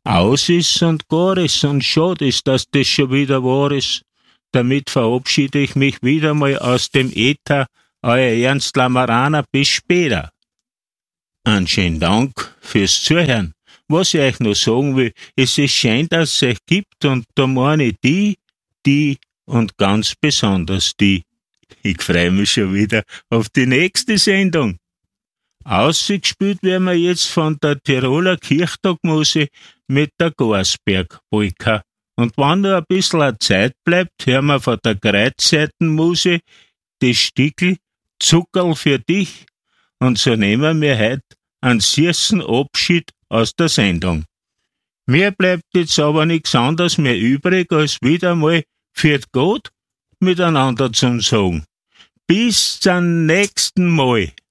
Aus ist und gar ist und schade ist, dass das schon wieder wahr ist. Damit verabschiede ich mich wieder mal aus dem Äther, euer Ernst Lamaraner, bis später. Einen schönen Dank fürs Zuhören. Was ich euch noch sagen will, es ist schön, dass es euch gibt, und da meine ich die und ganz besonders die. Ich freue mich schon wieder auf die nächste Sendung. Ausgespielt werden wir jetzt von der Tiroler Kirchtagmuse mit der Garsberg-Polka. Und wenn noch ein bisschen Zeit bleibt, hören wir von der Kreuzseitenmuse das Stickel Zuckerl für dich. Und so nehmen wir heute einen süßen Abschied aus der Sendung. Mir bleibt jetzt aber nichts anderes mehr übrig, als wieder mal für Gott miteinander zu sagen. Bis zum nächsten Mal.